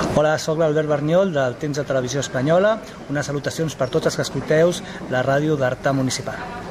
Hola, sóc l'Albert Berniol del Temps de Televisió Espanyola. Unes salutacions per tots els que escolteu la ràdio d'Arta Municipal.